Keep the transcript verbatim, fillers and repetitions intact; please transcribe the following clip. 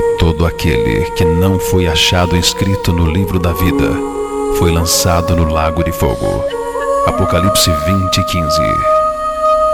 todo aquele que não foi achado inscrito no livro da vida foi lançado no lago de fogo. Apocalipse vinte, quinze.